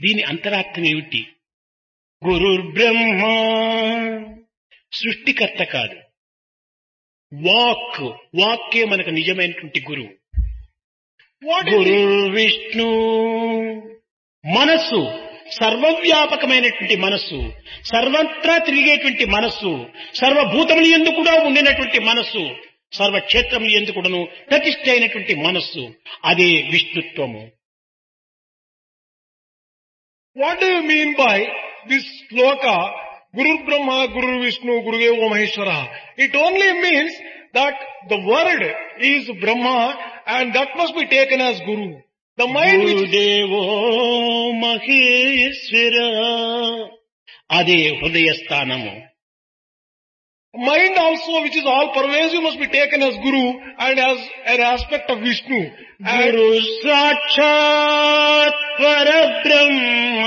దీని అంతరార్థం ఏమిటి? గురుర్ బ్రహ్మ, సృష్టికర్త కాదు. వాక్కే మనకు నిజమైనటువంటి గురువు. గురుర్ విష్ణు, మనస్సు, సర్వవ్యాపకమైనటువంటి మనస్సు, సర్వత్రా తిరిగేటువంటి మనస్సు, సర్వభూతములు యందు కూడా ఉండినటువంటి మనస్సు, సర్వక్షేత్రములు యందు కూడాను ప్రతిష్ఠ అయినటువంటి మనస్సు, అదే విష్ణుత్వము. What do you mean by this sloka, Guru Brahma, Guru Vishnu, Guru Deva Maheshwara? It only means that the word is Brahma and that must be taken as Guru. The mind which గురుదేవో Maheshwara, అదే హృదయ స్థానము. mind also which is all pervasive must be taken as Guru and as an aspect of Vishnu. గురు సాక్షాత్ పరబ్రహ్మ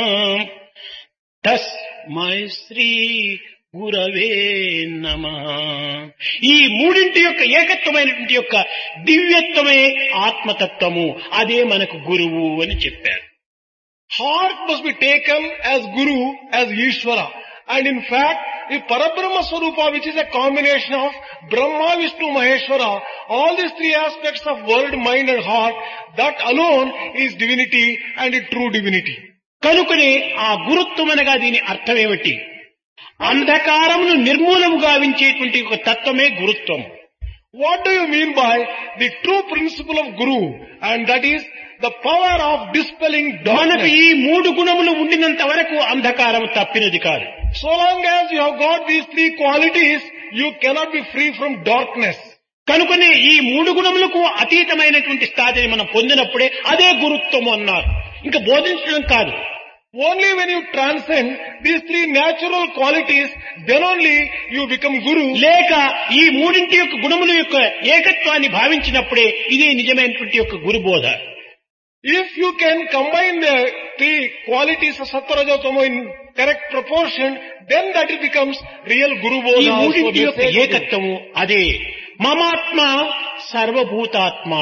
తస్మై శ్రీ గురవే నమః. ఈ మూడింటి యొక్క ఏకత్వమైనటువంటి యొక్క దివ్యత్వమే ఆత్మతత్వము, అదే మనకు గురువు అని చెప్పారు. Heart must be taken as Guru, as Ishvara. And in fact, if Parabrahma Swarupa, which is a combination of Brahma, Vishnu, Maheshwara, all these three aspects of world, mind and heart, that alone is divinity and a true divinity. కనుకనే ఆ గురుత్వం అనగా దీని అర్థం ఏమిటి? అంధకారమును నిర్మూలము గావించేటువంటి ఒక తత్వమే గురుత్వం. What do you mean by the true principle of Guru? And that is the power of dispelling మనకు darkness. ఈ మూడు గుణములు ఉండినంత వరకు అంధకారం తప్పినది కాదు. So long as you have got these three qualities, you cannot be free from darkness. కనుకనే ఈ మూడు గుణములకు అతీతమైనటువంటి స్థాయిని మనం పొందినప్పుడే అదే గురుత్వము అన్నారు. ఇంకా బోధించడం కాదు. Only when you transcend these three natural qualities, then only you become Guru. లేక ఈ మూడింటి యొక్క గుణముల యొక్క ఏకత్వాన్ని భావించినప్పుడే ఇదే నిజమైనటువంటి యొక్క గురుబోధ. If you can combine the three qualities of Sattva, Raja, Tamo in correct proportion, then that it becomes real Guru ఈ Bodha. మూడింటి యొక్క ఏకత్వము అదే మమాత్మ సర్వభూతాత్మ,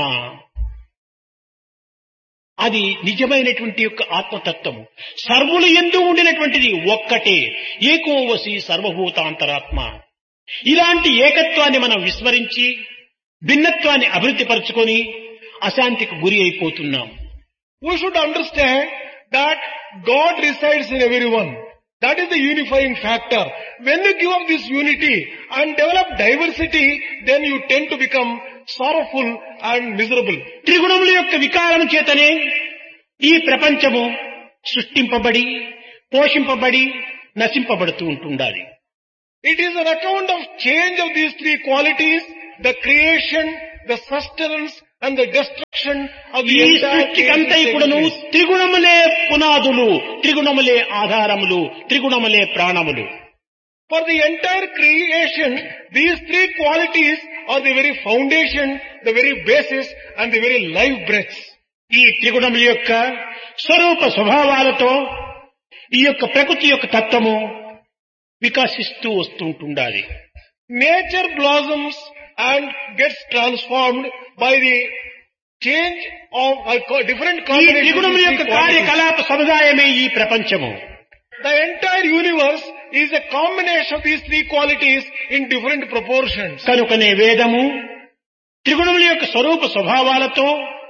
అది నిజమైనటువంటి యొక్క ఆత్మతత్వము. సర్వులు యందు ఉండినటువంటిది ఒక్కటే, ఏకోవసి సర్వభూతాంతరాత్మ. ఇలాంటి ఏకత్వాన్ని మనం విస్మరించి భిన్నత్వాన్ని అభివృద్ధి పరుచుకొని అశాంతికి గురి అయిపోతున్నాం. We should understand that God resides in everyone. That is the unifying factor. When you give up this unity and develop diversity, then you tend to become sorrowful and miserable. త్రిగుణముల యొక్క వికారం చేతనే ఈ ప్రపంచము సృష్టింపబడి పోషింపబడి నశింపబడుతూ ఉంటుండాలి. It is an account of change of these three qualities, the creation, the sustenance and the destruction of the ఈ entire సృష్టికంతా కూడాను త్రిగుణములే పునాదులు, త్రిగుణములే ఆధారములు, త్రిగుణములే ప్రాణములు. For the entire creation, these three qualities are the very foundation, the very basis and the very life breaths. ఈ త్రిగుణముల యొక్క స్వరూప స్వభావాలతో ఈ యొక్క ప్రకృతి యొక్క తత్వము వికసిస్తూ వస్తుంటుండాలి. Nature blossoms and gets transformed by the change of different ఈ combinations of త్రిగుణముల these యొక్క three qualities. కార్యకలాప సముదాయమే ఈ ప్రపంచము. The entire universe is a combination of these three qualities in different proportions. కనుకనే వేదము త్రిగుణముల యొక్క స్వరూప స్వభావాలతో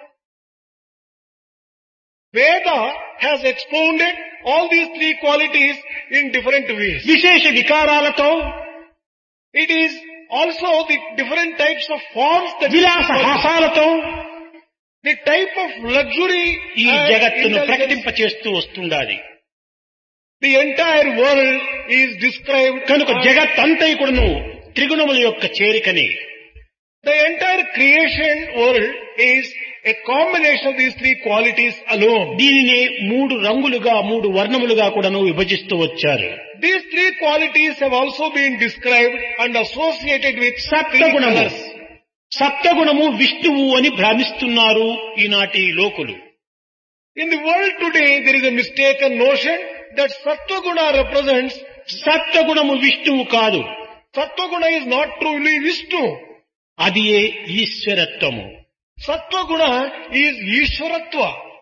Veda has expounded all these three qualities in different ways. విశేష వికారాలతో It is also the different types of forms that విలాస హాసాలతో the type of luxury ఈ and జగత్తును indulgence. ప్రకటింపచేస్తూ వస్తుండాలి. The entire world is described కనుక as జగత్తంతా కూడాను త్రిగుణముల యొక్క చేరికనే. the entire creation world is a combination of these three qualities alone. దీనిని మూడు రంగులుగా మూడు వర్ణములుగా కూడాను విభజిస్తూ వచ్చారు. These three qualities have also been described and associated with three సప్తగుణము, colors. సప్తగుణము విష్ణువు అని భ్రమిస్తున్నారు ఈనాటి లోకులు. In the world today, there is a mistaken notion that Sattva-guna represents, సప్తగుణము విష్ణువు కాదు, Sattva-guna is not truly Vishnu. అది ఈశ్వరత్వము. Sattva-guna is Ishwaratva.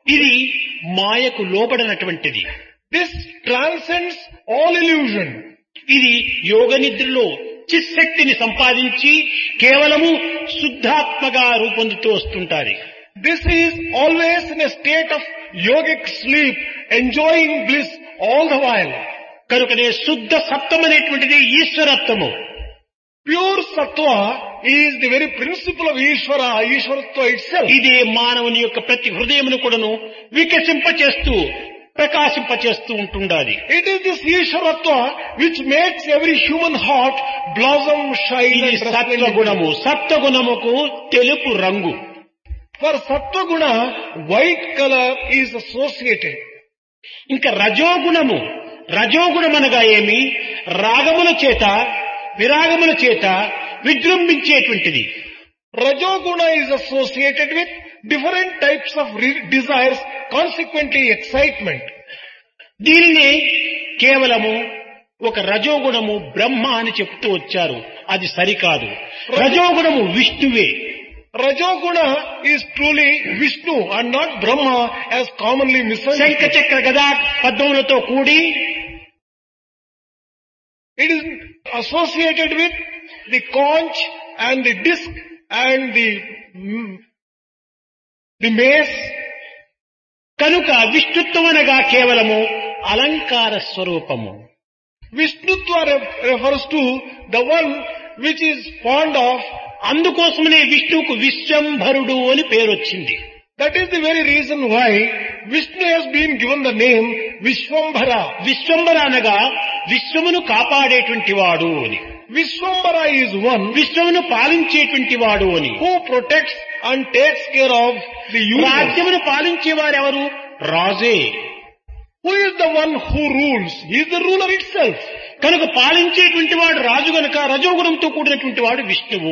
ఇది మాయకు లోబడినటువంటిది. This transcends all illusion. ఇది యోగ నిద్రలో చిశక్తిని సంపాదించి కేవలము శుద్ధాత్మగా రూపొందుతూ వస్తుంటారు. This is always in a state of yogic sleep, enjoying bliss all the while. కనుకనే శుద్ధ సత్వం అనేటువంటిది ఈశ్వరత్వము. Pure sattva is the very principle of Ishvara, Ishvaratva itself. ఇదే మానవుని యొక్క ప్రతి హృదయమును కూడాను వికసింపచేస్తూ ప్రకాశింపచేస్తూ ఉంటుండాలి. It is this Ishvaratva which makes every human heart blossom, shine ఇది and సత్వగుణము. సత్వగుణముకు తెలుపు రంగు. For Sattva Guna, white color is associated. ఇంకా రజోగుణము. రజోగుణమనగా ఏమి? రాగముల చేత విరాగముల చేత విజృంభించేటువంటిది. Rajoguna is associated with different types of desires, consequently excitement. దీనిని కేవలము ఒక రజోగుణము బ్రహ్మ అని చెప్తూ వచ్చారు. అది సరికాదు. రజోగుణము విష్ణువే. Rajoguna is truly Vishnu and not Brahma as commonly శంఖ misunderstood. చక్ర గదా పద్మములతో కూడి It is associated with the conch and the disc and the mace. కనుక విష్ణుత్వం అనగా కేవలము అలంకార స్వరూపము. Vishnutva refers to the one which is fond of. అందుకోసమనే విష్ణువుకు విశ్వంభరుడు అని పేరు వచ్చింది. That is the very reason why Vishnu has been given the name Vishwambhara. Vishwambhara అనగా విశ్వమును కాపాడేటువంటి వాడు అని, Vishwambhara is one విశ్వమును పాలించేటువంటి వాడు అని. who protects and takes care of the universe. రాజ్యమును పాలించేవారు ఎవరు? రాజే. Who is the one who rules? He is the ruler itself. కనుక పాలించేటువంటి వాడు రాజు గనుక రజోగుణంతో కూడినటువంటి వాడు విష్ణువు.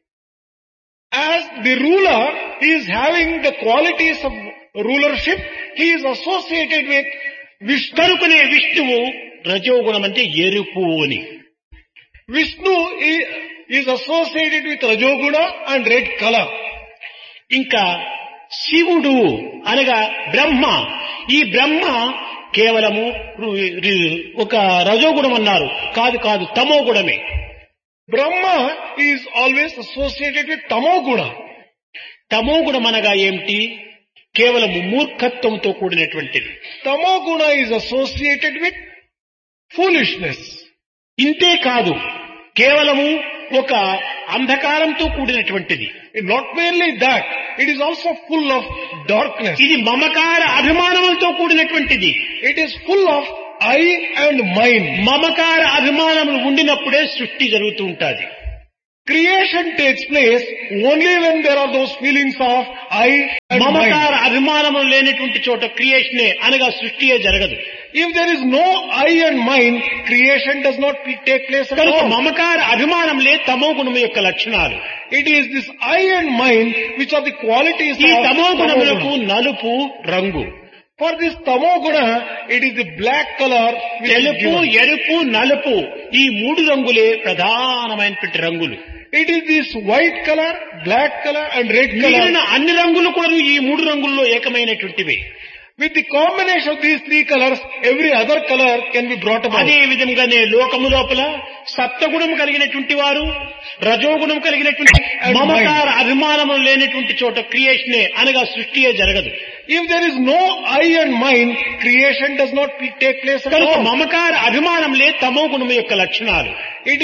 As the ruler is having the qualities of rulership, he is associated with Vishnu. కనుకనే విష్ణువు రజోగుణం అంటే ఎరుపు అని. Vishnu is associated with Rajoguna and red color. ఇంకా శివుడు అనగా బ్రహ్మ. ఈ బ్రహ్మ కేవలము ఒక రజోగుణం అన్నారు. కాదు కాదు, తమో గుణమే. Brahma is always associated with Tamoguna. తమో గుణం అనగా ఏమిటి? కేవలము మూర్ఖత్వంతో కూడినటువంటిది. Tamoguna is associated with foolishness. ఇంతే కాదు, కేవలము ఒక అంధకారంతో కూడినటువంటిది. Not merely that, it is also full of darkness. ఇది మమకార అభిమానములతో కూడినటువంటిది. It is full of I and mine. మమకార అభిమానములు ఉండినప్పుడే సృష్టి జరుగుతూ ఉంటుంది. Creation takes place only when there are those feelings of I and మమకార mine. అభిమానములు లేనటువంటి చోట క్రియేషనే అనగా సృష్టియే జరగదు. If there is no I and mine, creation does not take place at కనుక all. మమకార అభిమానములే తమో గుణము యొక్క లక్షణాలు. It is this I and mine which are the qualities ఈ of తమో గుణములకు Tamoguna. నలుపు రంగు. For this Tamoguna, it is the black color which is తెలుపు, given. ఎరుపు, నలుపు ఈ మూడు రంగులే ప్రధానమైనటువంటి రంగులు. It is this white color, black color and red మిగిలిన color. అన్ని రంగులు కూడా ఈ మూడు రంగుల్లో ఏకమైనటువంటివి. With the combination of these three colors, every other color can be brought about. అదే విధంగానే లోకము లోపల సప్తగుణం కలిగినటువంటి వారు, రజోగుణం కలిగినటువంటి మమకార అభిమానము లేనటువంటి చోట క్రియేషనే అనగా సృష్టియే జరగదు. If there is no I and mine, creation does not take place at కనుక all. మమకార అభిమానంలే తమో గుణము యొక్క లక్షణాలు. It